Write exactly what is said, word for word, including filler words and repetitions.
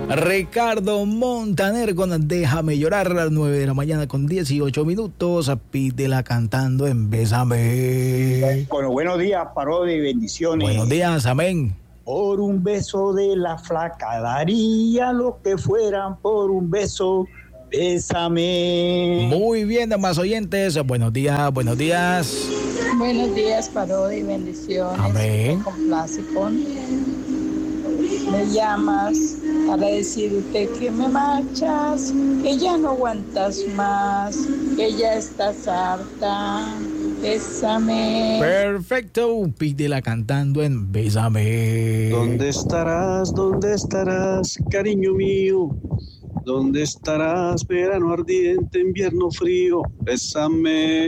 Ricardo Montaner con Déjame Llorar a las nueve de la mañana con dieciocho minutos. Pídela cantando en Bésame. Bueno, buenos días, Parodi, y bendiciones. Buenos días, amén. Por un beso de la flaca daría lo que fueran por un beso. Bésame. Muy bien, demás oyentes. Buenos días, buenos días. Buenos días, Parodi, bendiciones. Amén. Me complace con. Me llamas para decirte que me marchas, que ya no aguantas más, que ya estás harta. Bésame. Perfecto, pídela cantando en Bésame. ¿Dónde estarás? ¿Dónde estarás, cariño mío? ¿Dónde estarás, verano ardiente, invierno frío? Bésame.